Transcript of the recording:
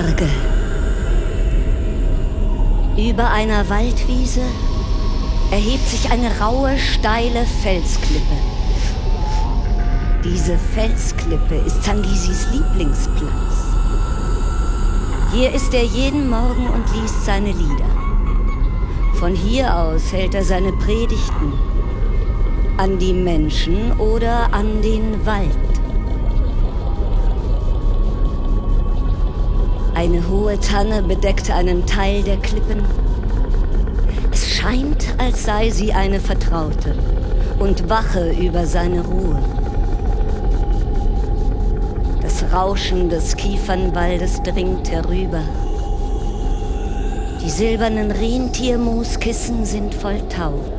Berge. Über einer Waldwiese erhebt sich eine raue, steile Felsklippe. Diese Felsklippe ist Zangisis Lieblingsplatz. Hier ist er jeden Morgen und liest seine Lieder. Von hier aus hält er seine Predigten an die Menschen oder an den Wald. Eine hohe Tanne bedeckt einen Teil der Klippen. Es scheint, als sei sie eine Vertraute und wache über seine Ruhe. Das Rauschen des Kiefernwaldes dringt herüber. Die silbernen Rentiermooskissen sind voll Tau.